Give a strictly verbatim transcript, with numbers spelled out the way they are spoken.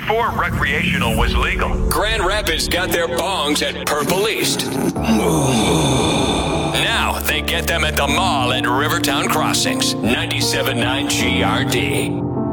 before recreational was legal. Grand Rapids got their bongs at Purple East. Now they get them at the mall at Rivertown Crossings. ninety-seven point nine G R D.